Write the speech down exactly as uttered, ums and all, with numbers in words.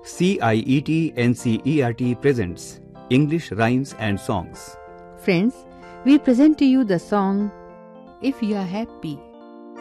C I E T N C E R T presents English Rhymes and Songs. Friends, we present to you the song If You Are Happy.